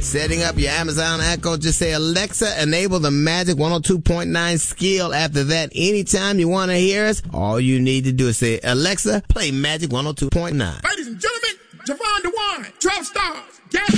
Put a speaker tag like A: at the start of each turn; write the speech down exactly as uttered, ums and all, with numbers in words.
A: Setting up your Amazon Echo, just say, Alexa, enable the Magic one oh two point nine skill. After that, anytime you want to hear us, all you need to do is say, Alexa, play Magic one oh two point nine.
B: Ladies and gentlemen, Javon DeWine, twelve stars.